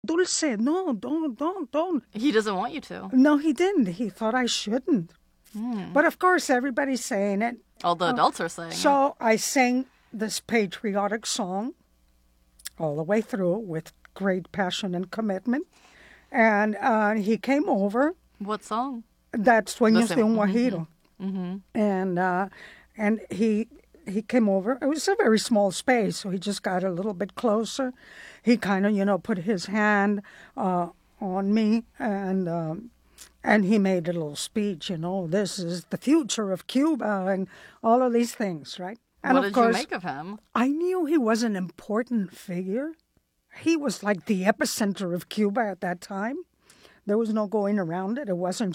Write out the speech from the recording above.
Dulce, no, don't. He doesn't want you to. No, he didn't. He thought I shouldn't. But of course, everybody's saying it. All the adults are saying it. So I sang this patriotic song all the way through with great passion and commitment. And he came over. What song? That's Sueños de un Listen. Guajiro. And he came over. It was a very small space, so he just got a little bit closer. He kind of, put his hand on me, and he made a little speech, this is the future of Cuba and all of these things, right? And What of did course, you make of him? I knew he was an important figure. He was like the epicenter of Cuba at that time. There was no going around it. It wasn't